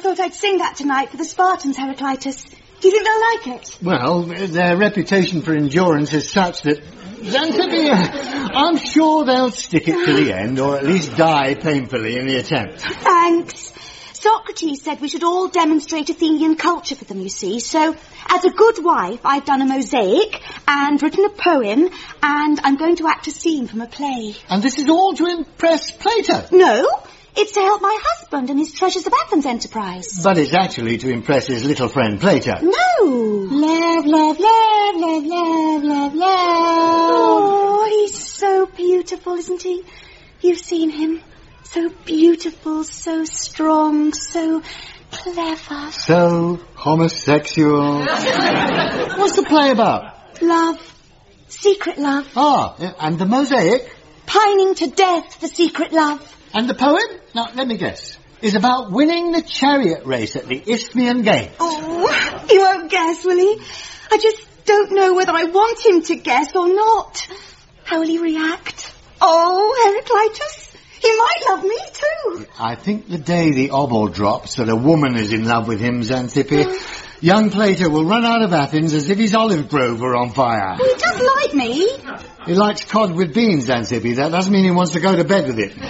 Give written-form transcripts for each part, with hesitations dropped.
thought I'd sing that tonight for the Spartans, Heraclitus. Do you think they'll like it? Well, their reputation for endurance is such that... Xanthippe, I'm sure they'll stick it to the end, or at least die painfully in the attempt. Thanks. Socrates said we should all demonstrate Athenian culture for them, you see. So, as a good wife, I've done a mosaic and written a poem, and I'm going to act a scene from a play. And this is all to impress Plato? No, it's to help my husband and his Treasures of Athens enterprise. But it's actually to impress his little friend Plato. No. Love, love, love, love, love, love, love. Oh, he's so beautiful, isn't he? You've seen him. So beautiful, so strong, so clever. So homosexual. What's the play about? Love. Secret love. Ah, and the mosaic? Pining to death for secret love. And the poem? Now, let me guess. Is about winning the chariot race at the Isthmian Games. Oh, he won't guess, will he? I just don't know whether I want him to guess or not. How will he react? Oh, Heraclitus. He might love me too. I think the day the obol drops that a woman is in love with him, Xanthippe, young Plato will run out of Athens as if his olive grove were on fire. Well, he does like me. He likes cod with beans, Xanthippe. That doesn't mean he wants to go to bed with it.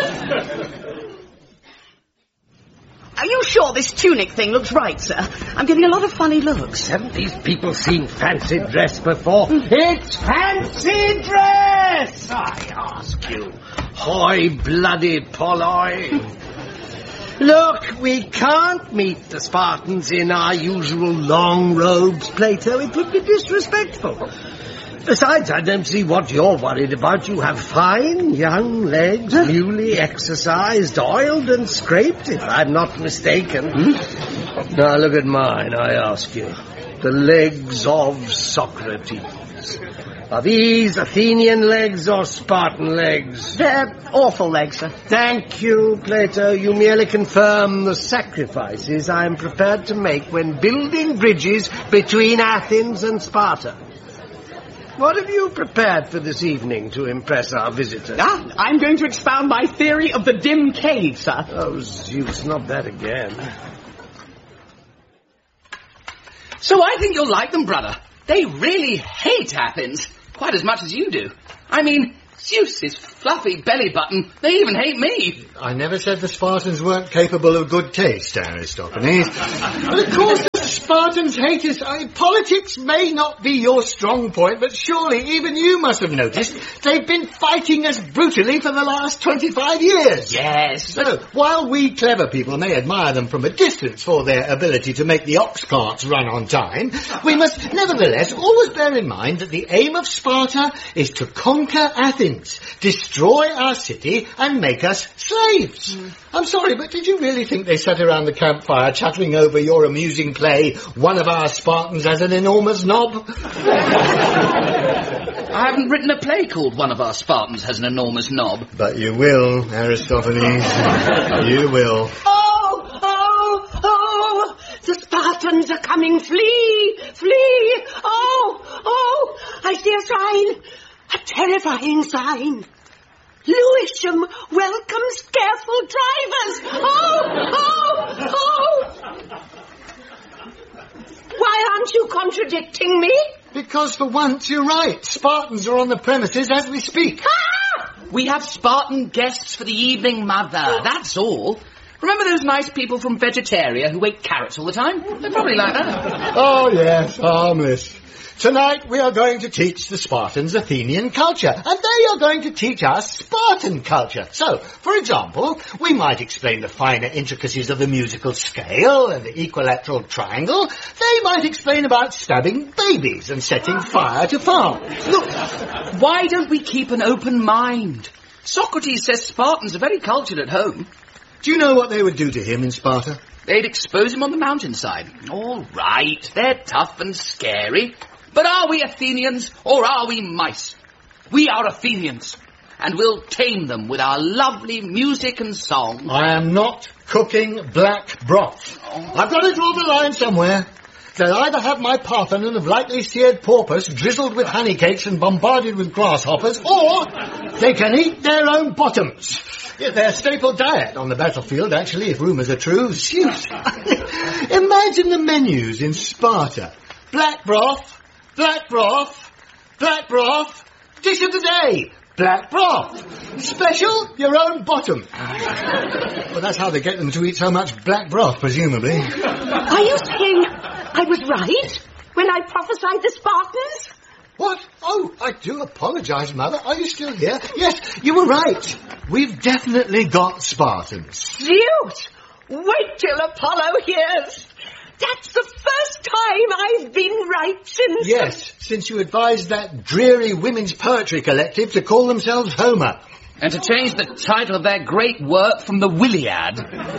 Are you sure this tunic thing looks right, sir? I'm getting a lot of funny looks. Haven't these people seen fancy dress before? It's fancy dress, I ask you. High-blooded polloi. Look, we can't meet the Spartans in our usual long robes, Plato. It would be disrespectful. Besides, I don't see what you're worried about. You have fine young legs, newly exercised, oiled and scraped, if I'm not mistaken. Now look at mine, I ask you. The legs of Socrates. Are these Athenian legs or Spartan legs? They're awful legs, sir. Thank you, Plato. You merely confirm the sacrifices I am prepared to make when building bridges between Athens and Sparta. What have you prepared for this evening to impress our visitors? I'm going to expound my theory of the dim cave, sir. Oh, Zeus, not that again. So I think you'll like them, brother. They really hate Athens, quite as much as you do. I mean, Zeus's fluffy belly button, they even hate me. I never said the Spartans weren't capable of good taste, Aristophanes. But of course the Spartans hate us. Politics may not be your strong point, but surely even you must have noticed they've been fighting us brutally for the last 25 years. Yes. So, while we clever people may admire them from a distance for their ability to make the ox carts run on time, we must nevertheless always bear in mind that the aim of Sparta is to conquer Athens, destroy our city, and make us slaves. I'm sorry, but did you really think they sat around the campfire chattering over your amusing play, One of Our Spartans as an Enormous Knob? I haven't written a play called One of Our Spartans Has an Enormous Knob. But you will, Aristophanes. You will. Oh, the Spartans are coming. Flee, flee. Oh, I see a sign. A terrifying sign. Lewisham welcomes careful drivers. Oh. Why aren't you contradicting me? Because for once you're right. Spartans are on the premises as we speak. We have Spartan guests for the evening, Mother. That's all. Remember those nice people from Vegetaria who ate carrots all the time? They're probably like that. Oh, yes, harmless. Tonight we are going to teach the Spartans Athenian culture, and they are going to teach us Spartan culture. So, for example, we might explain the finer intricacies of the musical scale and the equilateral triangle. They might explain about stabbing babies and setting fire to farms. Look, why don't we keep an open mind? Socrates says Spartans are very cultured at home. Do you know what they would do to him in Sparta? They'd expose him on the mountainside. All right, they're tough and scary. But are we Athenians or are we mice? We are Athenians, and we'll tame them with our lovely music and song. I am not cooking black broth. I've got to draw the line somewhere. They'll either have my Parthenon of lightly seared porpoise drizzled with honey cakes and bombarded with grasshoppers, or they can eat their own bottoms. Yeah, their staple diet on the battlefield, actually, if rumours are true. Shoot. Imagine the menus in Sparta. Black broth, black broth, black broth, dish of the day, black broth. Special, your own bottom. Well, that's how they get them to eat so much black broth, presumably. Are you saying I was right when I prophesied the Spartans? What? Oh, I do apologise, Mother. Are you still here? Yes, you were right. We've definitely got Spartans. Zeus! Wait till Apollo hears. That's the first time I've been right since... Yes, since you advised that dreary women's poetry collective to call themselves Homer. And to change the title of their great work from the Williad.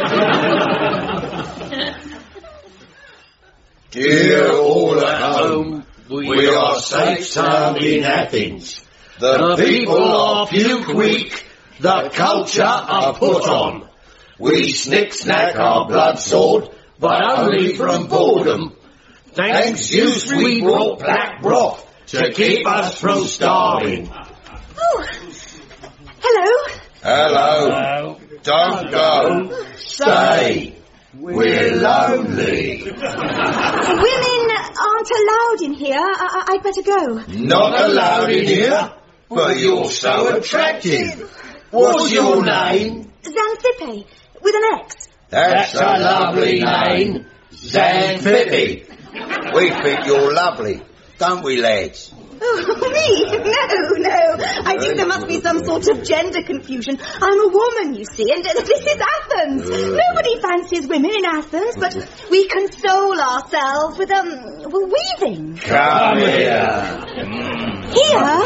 Dear all at home, we are safe sound in Athens. The people are puke weak, the culture are put on. We snick-snack our blood sword, but only from boredom. Thanks Zeus we brought black broth to keep us from starving. Oh, hello. Hello. Don't go. Stay. We're lonely. Women aren't allowed in here. I'd better go. Not allowed in here? But you're so attractive. What's your name? Xanthippe, with an X. That's a lovely name. Xanthippe. We think you're lovely, don't we, lads? Oh, me? No. I think there must be some sort of gender confusion. I'm a woman, you see, and this is Athens. Nobody fancies women in Athens, but we console ourselves with, weaving. Come here. Here?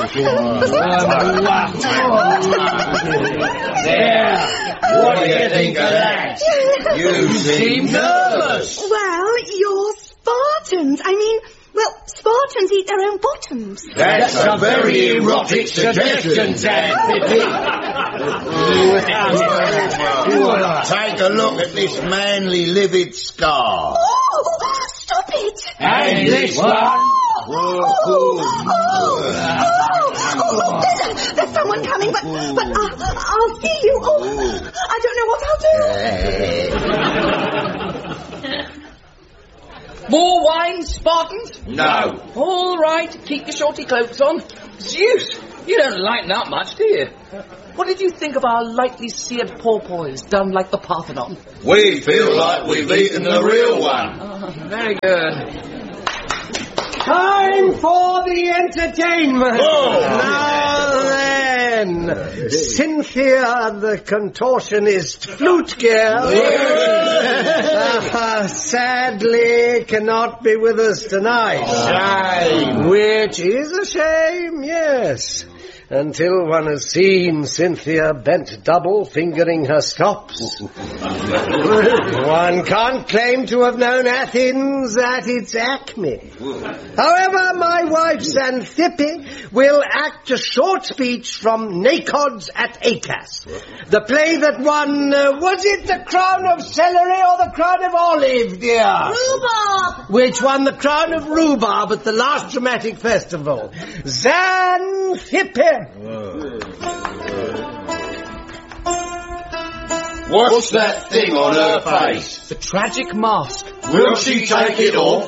There. What do you think of that? You seem nervous. Well, you're Spartans. Well, Spartans eat their own bottoms. That's a very erotic suggestion, Xanthippe. Take a look at this manly livid scar. Oh, stop it. And this one. There's someone coming, but I'll see you. Oh, I don't know what I'll do. More wine, Spartans? No. All right, keep your shorty cloaks on. Zeus, you don't lighten up much, do you? What did you think of our lightly seared porpoise done like the Parthenon? We feel like we've eaten the real one. Oh, very good. Time for the entertainment. Oh. Now then, Cynthia the contortionist flute girl sadly cannot be with us tonight. Shame. Which is a shame, yes. Until one has seen Cynthia bent double fingering her stops. One can't claim to have known Athens at its acme. However, my wife Xanthippe will act a short speech from Nacods at Acas. The play that won, was it the Crown of Celery or the Crown of Olive, dear? Rhubarb! Which won the Crown of Rhubarb at the last dramatic festival. Xanthippe! What's that thing on her face? The tragic mask. Will she take it off?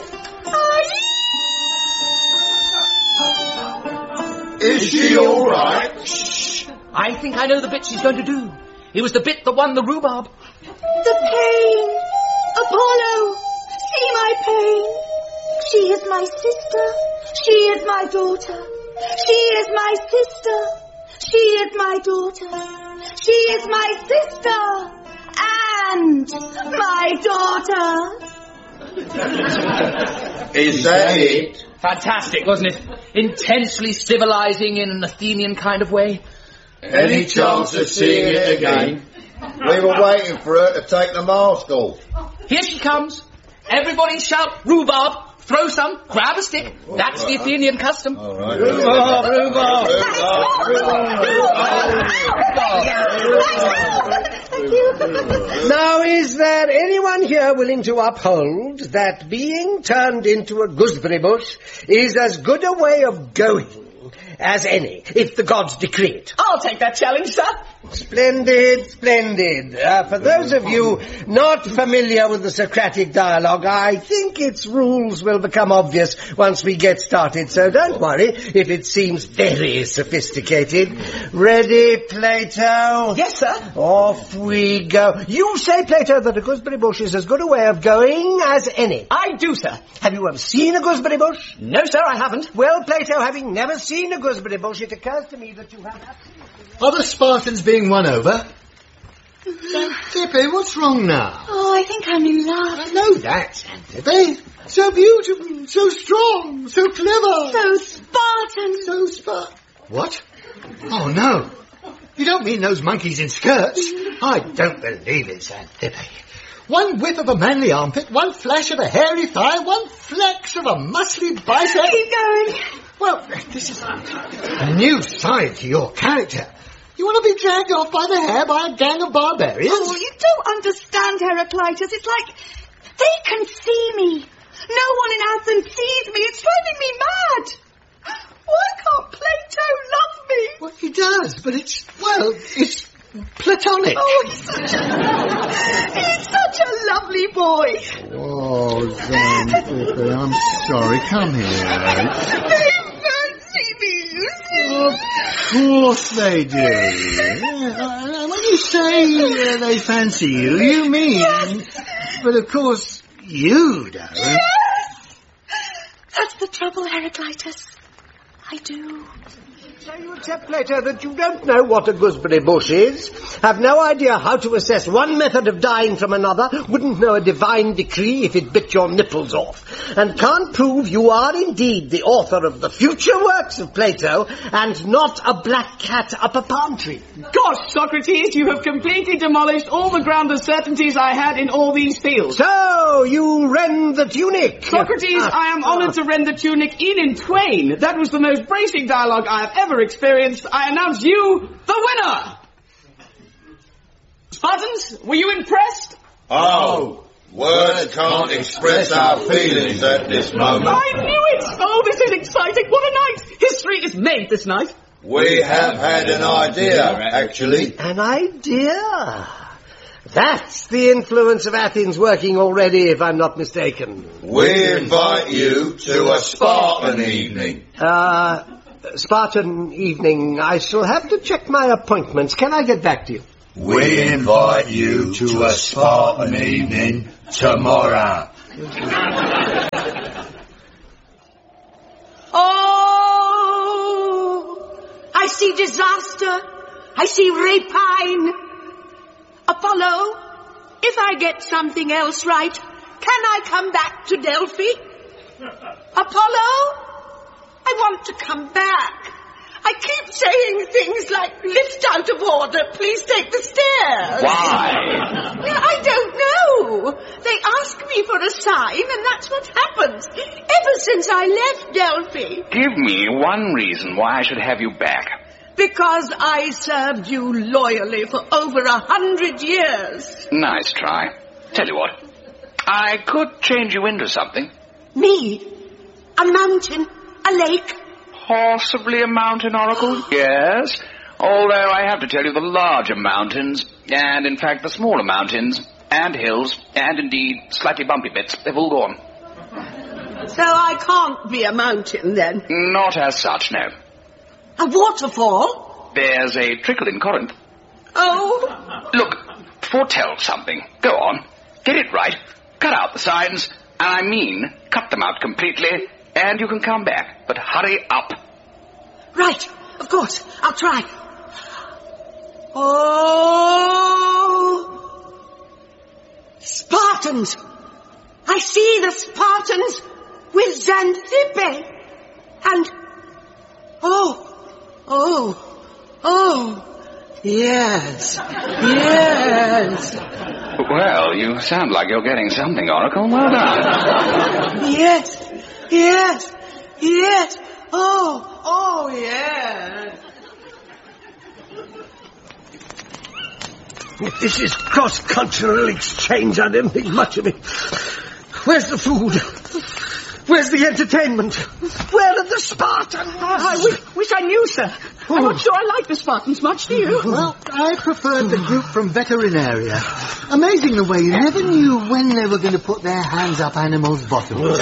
Is she all right? Shh! I think I know the bit she's going to do. It was the bit that won the rhubarb. The pain! Apollo! See my pain! She is my sister. She is my daughter. She is my sister. She is my daughter. She is my sister. And my daughter. Is that it? Fantastic, wasn't it? Intensely civilizing in an Athenian kind of way. Any chance of seeing it again? We were waiting for her to take the mask off. Here she comes. Everybody shout rhubarb. Throw some, grab a stick. That's the Athenian custom. All right. Now, is there anyone here willing to uphold that being turned into a gooseberry bush is as good a way of going as any, if the gods decree it? I'll take that challenge, sir. Splendid, splendid. For those of you not familiar with the Socratic dialogue, I think its rules will become obvious once we get started, so don't worry if it seems very sophisticated. Ready, Plato? Yes, sir. Off we go. You say, Plato, that a gooseberry bush is as good a way of going as any. I do, sir. Have you ever seen a gooseberry bush? No, sir, I haven't. Well, Plato, having never seen a gooseberry bush, it occurs to me that you have absolutely... Are the Spartans being won over? Xanthippe, what's wrong now? Oh, I think I'm in love. I know that, Xanthippe. So beautiful, so strong, so clever. So Spartan. What? Oh, no. You don't mean those monkeys in skirts? I don't believe it, Xanthippe. One whiff of a manly armpit, one flash of a hairy thigh, one flex of a muscly bicep. Keep going. Well, this is a new side to your character. You want to be dragged off by the hair by a gang of barbarians? Oh, you don't understand, Heraclitus. It's like they can see me. No one in Athens sees me. It's driving me mad. Why can't Plato love me? Well, he does, but it's platonic. Oh, he's such a lovely boy. Oh, Xanthippe, I'm sorry. Come here. They fancy me, you see. Of course they do. When you say they fancy you, you mean... Yes. But of course, you don't. Yes! That's the trouble, Heraclitus. I do. So you accept, Plato, that you don't know what a gooseberry bush is, have no idea how to assess one method of dying from another, wouldn't know a divine decree if it bit your nipples off, and can't prove you are indeed the author of the future works of Plato and not a black cat up a palm tree. Gosh, Socrates, you have completely demolished all the ground of certainties I had in all these fields. So, you rend the tunic. Socrates, I am honoured to rend the tunic in twain. That was the most bracing dialogue I have ever experienced. I announce you the winner! Spartans, were you impressed? Oh, words can't express our feelings at this moment. I knew it! Oh, this is exciting. What a night! History is made this night. We have had an idea, actually. An idea? That's the influence of Athens working already, if I'm not mistaken. We invite you to a Spartan evening. Spartan evening. I shall have to check my appointments. Can I get back to you? We invite you to a Spartan evening tomorrow. Oh! I see disaster. I see rapine. Apollo, if I get something else right, can I come back to Delphi? Apollo, I want to come back. I keep saying things like, lift out of order, please take the stairs. Why? I don't know. They ask me for a sign, and that's what happens. Ever since I left Delphi. Give me one reason why I should have you back. Because I served you loyally for over 100 years. Nice try. Tell you what, I could change you into something. Me? A mountain? A lake? Possibly a mountain oracle, yes. Although I have to tell you the larger mountains, and in fact the smaller mountains, and hills, and indeed slightly bumpy bits, they've all gone. So I can't be a mountain then? Not as such, no. A waterfall? There's a trickle in Corinth. Oh. Look, foretell something. Go on. Get it right. Cut out the signs, and I mean cut them out completely, and you can come back. But hurry up. Right, of course. I'll try. Oh! Spartans! I see the Spartans with Xanthippe. And... yes. Well, you sound like you're getting something, Oracle. Well done. Yes. Oh, yes. This is cross-cultural exchange. I don't think much of it. Where's the food? Where's the entertainment? Where are the Spartans? I wish I knew, sir. I'm not sure I like the Spartans much, do you? Well, I preferred the group from Veterinaria. Amazing the way you never knew when they were going to put their hands up animals' bottoms.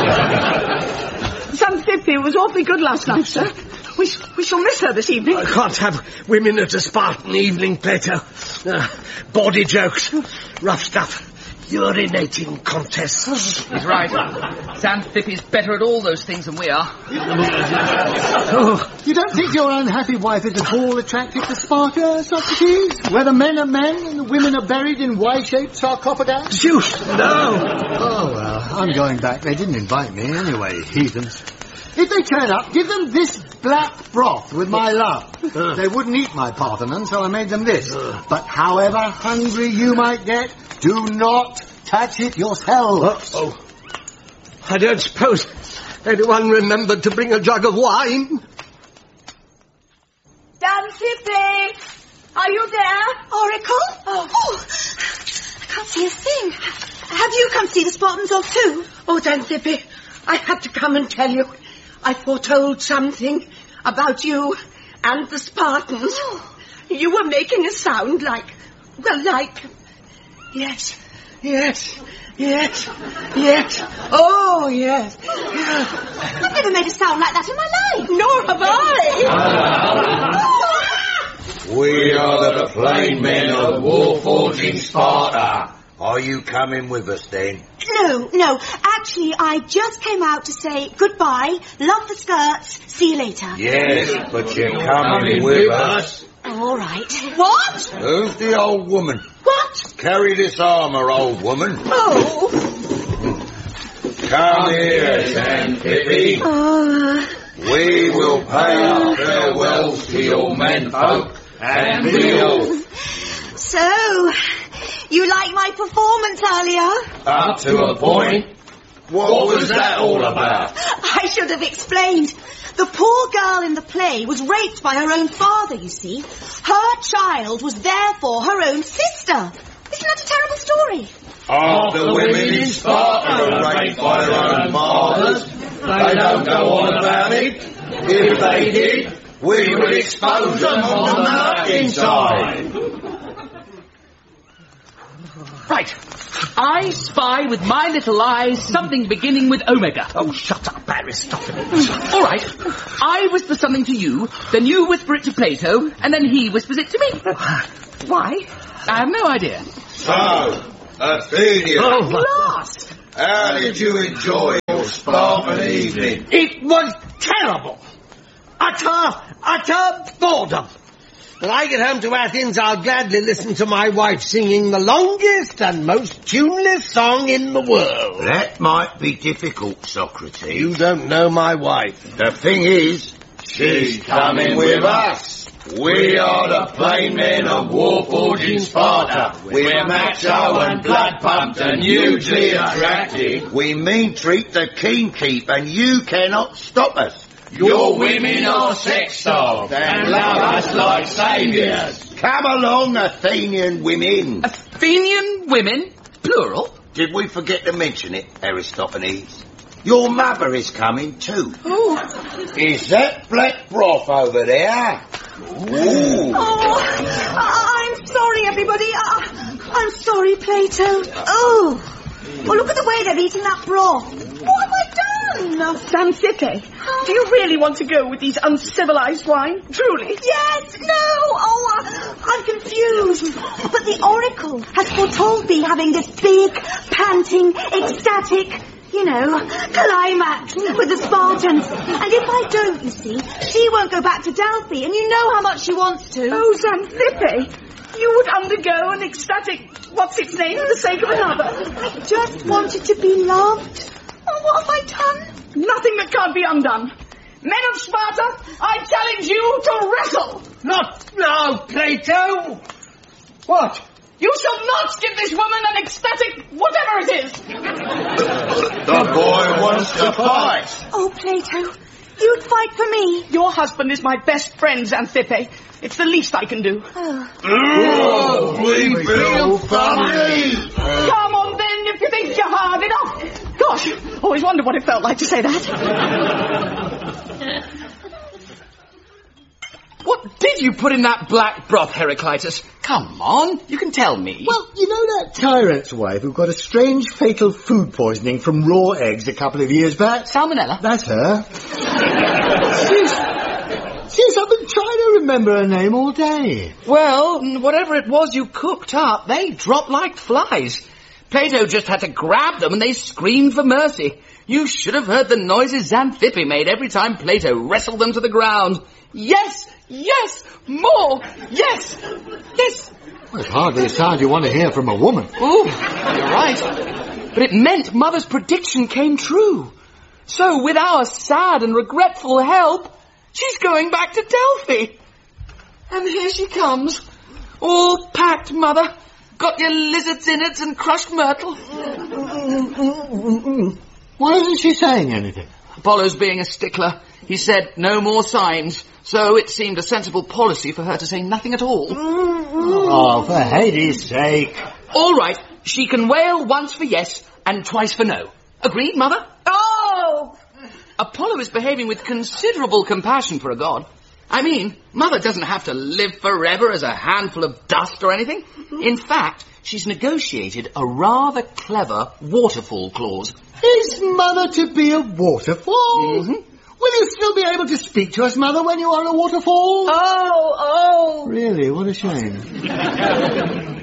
Xanthippe was awfully good last night, sir. We shall miss her this evening. I can't have women at a Spartan evening, Plato. Bawdy jokes, rough stuff, urinating contests. He's right. Xanthippe's better at all those things than we are. You don't think your unhappy wife is at all attractive to Sparta, Socrates? Where the men are men and the women are buried in Y-shaped sarcophagi? Zeus, no! Oh, well, I'm going back. They didn't invite me anyway, heathens. If they turn up, give them this black broth with my love. They wouldn't eat my Parthenon, so I made them this. But however hungry you might get, do not touch it yourselves. Oh, I don't suppose anyone remembered to bring a jug of wine? Xanthippe! Are you there? Oracle? Oh, I can't see a thing. Have you come to see the Spartans off too? Oh, Xanthippe, I had to come and tell you. I foretold something about you and the Spartans. Oh. You were making a sound like... Yes. Oh, yes. I've never made a sound like that in my life. Nor have I. We are the plain men of Warforging Sparta. Are you coming with us then? No. Actually, I just came out to say goodbye, love the skirts, see you later. Yes, but you're coming with us. All right. What? Who's the old woman? What? Carry this armour, old woman. Oh. Come here, Xanthippe. We will pay our farewells to your menfolk and be off. So, you like my performance earlier? Up to a point. What was that all about? I should have explained. The poor girl in the play was raped by her own father, you see. Her child was therefore her own sister. Isn't that a terrible story? Half the women in Sparta are raped by their own fathers. They don't go on about it. If they did, we would expose them on the mountainside. Right. I spy with my little eyes something beginning with Omega. Oh, shut up, Aristophanes. All right. I whisper something to you, then you whisper it to Plato, and then he whispers it to me. Why? I have no idea. So, Athenian, Last! how did you enjoy your Spartan evening? It was terrible. Utter boredom. When I get home to Athens, I'll gladly listen to my wife singing the longest and most tuneless song in the world. That might be difficult, Socrates. You don't know my wife. The thing is, she's coming with us. We are the plain men of Warforging Sparta. We're macho and blood-pumped and hugely attractive. We mean-treat the keen-keep and you cannot stop us. Your women are sex-starved and love us like saviours. Come along, Athenian women. Athenian women? Plural? Did we forget to mention it, Aristophanes? Your mother is coming too. Oh. Is that black broth over there? Ooh. Oh, I'm sorry, everybody. I'm sorry, Plato. Oh. Well, look at the way they're eating that broth. What have I done? Xanthippe, do you really want to go with these uncivilized swine? Truly? Yes, no. Oh, I'm confused. But the oracle has foretold me having this big, panting, ecstatic, climax with the Spartans. And if I don't, you see, she won't go back to Delphi, and you know how much she wants to. Oh, Xanthippe, you would undergo an ecstatic, what's its name, for the sake of another. I just wanted to be loved. Oh, what have I done? Nothing that can't be undone. Men of Sparta, I challenge you to wrestle. Not now, Plato. What? You shall not give this woman an ecstatic whatever it is. The boy wants to fight. Oh, Plato, you'd fight for me. Your husband is my best friend, Xanthippe. It's the least I can do. Oh, we feel funny. Come on then, if you think you're hard enough. Gosh, always wondered what it felt like to say that. What did you put in that black broth, Heraclitus? Come on, you can tell me. Well, you know that tyrant's wife who got a strange fatal food poisoning from raw eggs a couple of years back? Salmonella? That's her. Jeez, I've been trying to remember her name all day. Well, whatever it was you cooked up, they dropped like flies. Plato just had to grab them and they screamed for mercy. You should have heard the noises Xanthippe made every time Plato wrestled them to the ground. Yes! Yes! More! Yes! Yes! Well, it's hardly a sound you want to hear from a woman. Oh, you're right. But it meant Mother's prediction came true. So, with our sad and regretful help, she's going back to Delphi. And here she comes. All packed, Mother. Got your lizards' innards and crushed myrtle. Why isn't she saying anything? Apollo's being a stickler. He said no more signs, so it seemed a sensible policy for her to say nothing at all. Oh, for Hades' sake. All right, she can wail once for yes and twice for no. Agreed, Mother? Oh! Apollo is behaving with considerable compassion for a god. I mean, Mother doesn't have to live forever as a handful of dust or anything. In fact, she's negotiated a rather clever waterfall clause. Is Mother to be a waterfall? Mm-hmm. Will you still be able to speak to us, Mother, when you are a waterfall? Oh! Really, what a shame.